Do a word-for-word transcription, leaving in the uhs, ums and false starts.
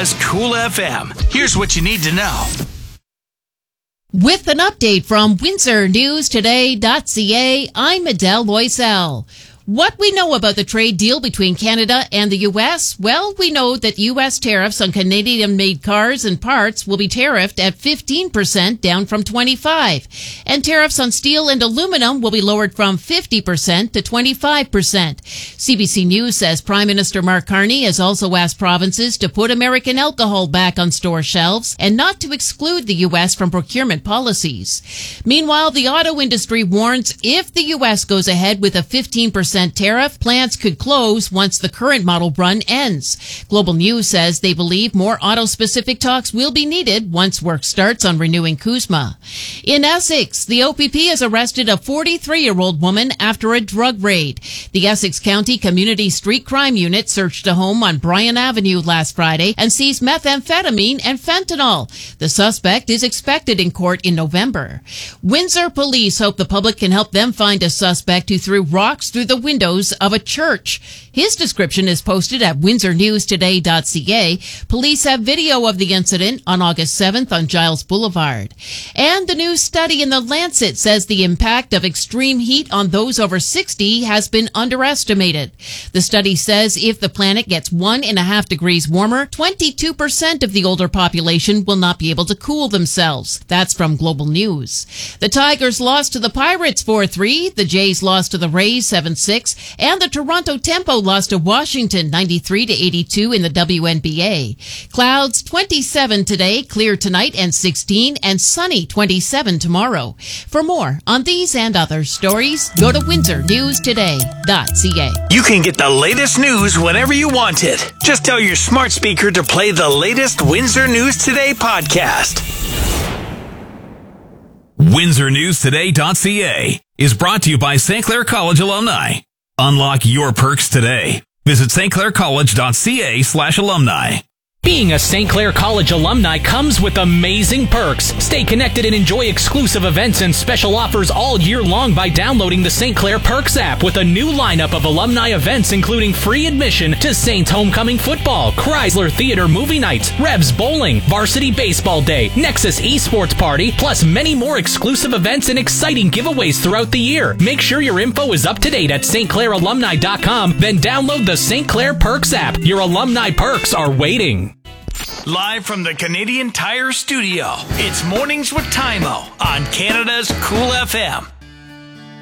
Canada's Cool F M. Here's what you need to know. With an update from Windsor News Today dot C A, I'm Adele Loisel. What we know about the trade deal between Canada and the U S? Well, we know that U S tariffs on Canadian-made cars and parts will be tariffed at fifteen percent, down from twenty-five percent. And tariffs on steel and aluminum will be lowered from fifty percent to twenty-five percent. C B C News says Prime Minister Mark Carney has also asked provinces to put American alcohol back on store shelves and not to exclude the U S from procurement policies. Meanwhile, the auto industry warns if the U S goes ahead with a fifteen percent tariff, plants could close once the current model run ends. Global News says they believe more auto-specific talks will be needed once work starts on renewing CUSMA. In Essex, the O P P has arrested a forty-three-year-old woman after a drug raid. The Essex County Community Street Crime Unit searched a home on Bryan Avenue last Friday and seized methamphetamine and fentanyl. The suspect is expected in court in November. Windsor police hope the public can help them find a suspect who threw rocks through the windows of a church. His description is posted at Windsor News Today dot C A. Police have video of the incident on August seventh on Giles Boulevard. And the new study in the Lancet says the impact of extreme heat on those over sixty has been underestimated. The study says if the planet gets one and a half degrees warmer, twenty-two percent of the older population will not be able to cool themselves. That's from Global News. The Tigers lost to the Pirates four three. The Jays lost to the Rays seven six. And the Toronto Tempo lost to Washington ninety-three to eighty-two in the W N B A. Clouds twenty-seven today, clear tonight and sixteen, and sunny twenty-seven tomorrow. For more on these and other stories, go to Windsor News Today dot C A. You can get the latest news whenever you want it. Just tell your smart speaker to play the latest Windsor News Today podcast. Windsor News Today dot C A is brought to you by Saint Clair College alumni. Unlock your perks today. Visit St Clair College dot C A slash alumni. Being a Saint Clair College alumni comes with amazing perks. Stay connected and enjoy exclusive events and special offers all year long by downloading the Saint Clair Perks app with a new lineup of alumni events including free admission to Saints Homecoming Football, Chrysler Theater Movie Nights, Revs Bowling, Varsity Baseball Day, Nexus Esports Party, plus many more exclusive events and exciting giveaways throughout the year. Make sure your info is up to date at St Clair alumni dot com, then download the Saint Clair Perks app. Your alumni perks are waiting. Live from the Canadian Tire Studio, it's Mornings with Tymo on Canada's Cool F M.